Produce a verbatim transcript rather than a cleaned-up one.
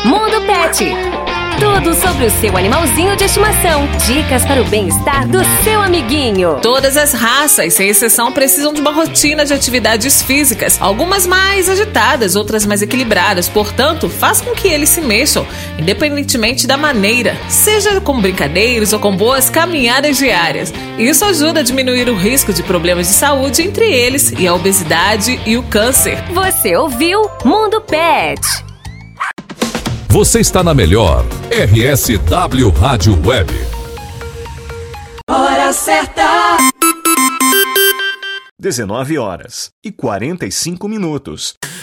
Mundo Pet. Tudo sobre o seu animalzinho de estimação. Dicas para o bem-estar do seu amiguinho. Todas as raças, sem exceção, precisam de uma rotina de atividades físicas. Algumas mais agitadas, outras mais equilibradas. Portanto, faça com que eles se mexam, independentemente da maneira. Seja com brincadeiras ou com boas caminhadas diárias. Isso ajuda a diminuir o risco de problemas de saúde, entre eles e a obesidade e o câncer. Você ouviu Mundo Pet. Você está na melhor R S W Rádio Web. Hora certa. dezenove horas e quarenta e cinco minutos.